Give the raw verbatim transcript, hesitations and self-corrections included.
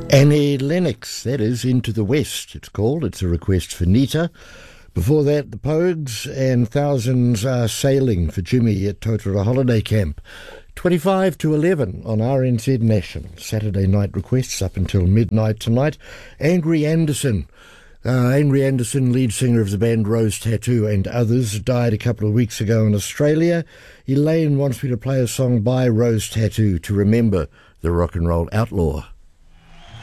Annie Lennox, that is, Into the West, it's called. It's a request for Nita. Before that, the Pogues and Thousands Are Sailing for Jimmy at Totara Holiday Camp. twenty-five to eleven on R N Z National. Saturday night requests up until midnight tonight. Angry Anderson. Uh, Angry Anderson, lead singer of the band Rose Tattoo and others, died a couple of weeks ago in Australia. Elaine wants me to play a song by Rose Tattoo to remember the rock and roll outlaw.